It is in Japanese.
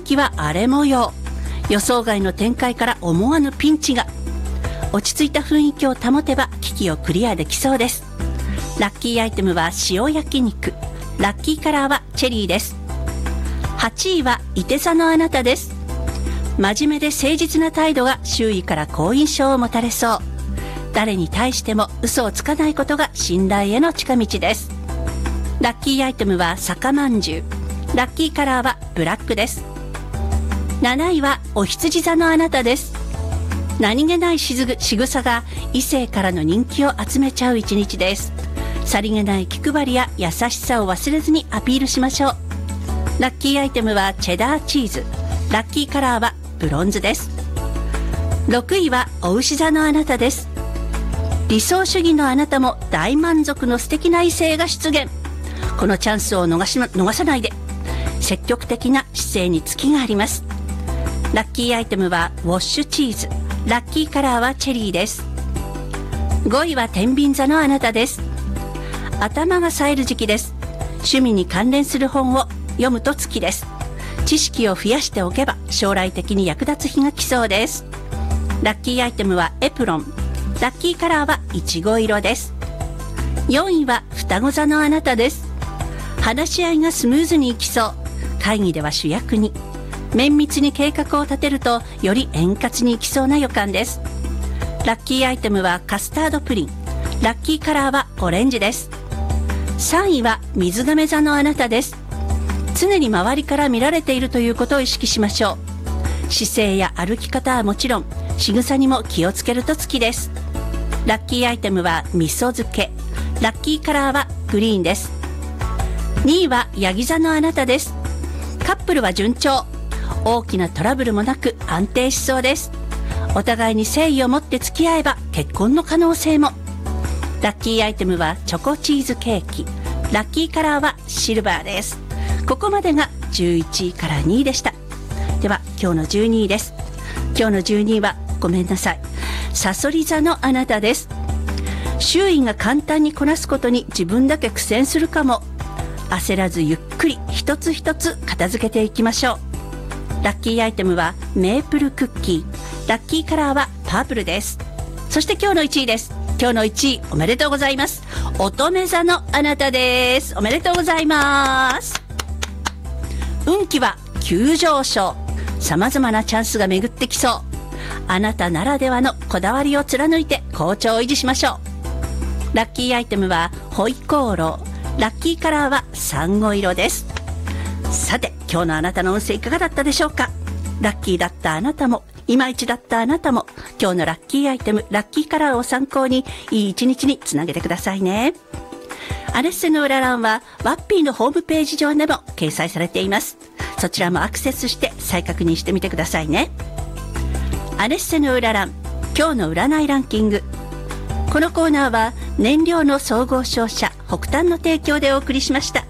気は荒れ模様。予想外の展開から思わぬピンチが。落ち着いた雰囲気を保てば危機をクリアできそうです。ラッキーアイテムは塩焼肉。ラッキーカラーはチェリーです。8位は射手座のあなたです。真面目で誠実な態度が周囲から好印象を持たれそう。誰に対しても嘘をつかないことが信頼への近道です。ラッキーアイテムは酒まんじゅう。ラッキーカラーはブラックです。7位はお羊座のあなたです。何気ない仕草が異性からの人気を集めちゃう一日です。さりげない気配りや優しさを忘れずにアピールしましょう。ラッキーアイテムはチェダーチーズ。ラッキーカラーはブロンズです。6位はお牛座のあなたです。理想主義のあなたも大満足の素敵な異性が出現。このチャンスを逃さないで。積極的な姿勢にツキがあります。ラッキーアイテムはウォッシュチーズ。ラッキーカラーはチェリーです。5位は天秤座のあなたです。頭が冴える時期です。趣味に関連する本を読むと月です。知識を増やしておけば将来的に役立つ日が来そうです。ラッキーアイテムはエプロン。ラッキーカラーはいちご色です。4位は双子座のあなたです。話し合いがスムーズにいきそう。会議では主役に。綿密に計画を立てるとより円滑にいきそうな予感です。ラッキーアイテムはカスタードプリン。ラッキーカラーはオレンジです。3位は水亀座のあなたです。常に周りから見られているということを意識しましょう。姿勢や歩き方はもちろん仕草にも気をつけると月です。ラッキーアイテムは味噌漬け。ラッキーカラーはグリーンです。2位はヤギ座のあなたです。カップルは順調。大きなトラブルもなく安定しそうです。お互いに誠意を持って付き合えば結婚の可能性も。ラッキーアイテムはチョコチーズケーキ。ラッキーカラーはシルバーです。ここまでが11位から2位でした。では今日の12位です。今日の12位はごめんなさい、さそり座のあなたです。周囲が簡単にこなすことに自分だけ苦戦するかも。焦らずゆっくり一つ一つ片付けていきましょう。ラッキーアイテムはメープルクッキー。ラッキーカラーはパープルです。そして今日の1位です。今日の1位おめでとうございます。乙女座のあなたです。おめでとうございます。運気は急上昇。様々なチャンスが巡ってきそう。あなたならではのこだわりを貫いて好調を維持しましょう。ラッキーアイテムはホイコーロー。ラッキーカラーはサンゴ色です。さて今日のあなたの運勢いかがだったでしょうか。ラッキーだったあなたもいまいちだったあなたも今日のラッキーアイテムラッキーカラーを参考にいい一日につなげてくださいね。アネッセの裏欄はワッピーのホームページ上でも掲載されています。そちらもアクセスして再確認してみてくださいね。アネッセの裏欄、今日の占いランキング。このコーナーは燃料の総合商社北端の提供でお送りしました。